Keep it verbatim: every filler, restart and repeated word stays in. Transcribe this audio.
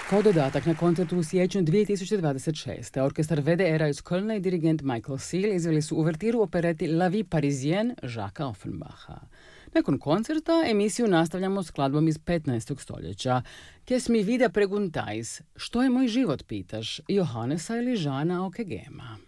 Kao dodatak na koncertu u siječnju dvije tisuće dvadeset šeste. orkestar V D R-a iz Kölna i dirigent Michael Seal izveli su uvertiru opereti La Vie Parisienne Jacques Offenbacha. Nakon koncerta emisiju nastavljamo skladbom iz petnaestog stoljeća. Qu'est-ce mi vida preguntais? Što je moj život, pitaš? Johannesa ili Žana Okegema.